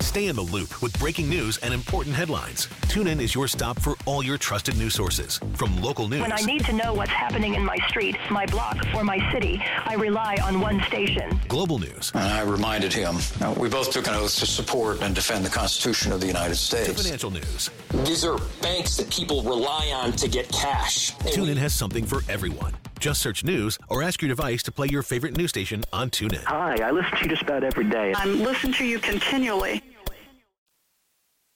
Stay in the loop with breaking news and important headlines. TuneIn is your stop for all your trusted news sources. From local news. When I need to know what's happening in my street, my block, or my city, I rely on one station. Global news. And I reminded him, we both took an oath to support and defend the Constitution of the United States. To financial news. These are banks that people rely on to get cash. TuneIn has something for everyone. Just search news or ask your device to play your favorite news station on TuneIn. Hi, I listen to you just about every day. I listen to you continually.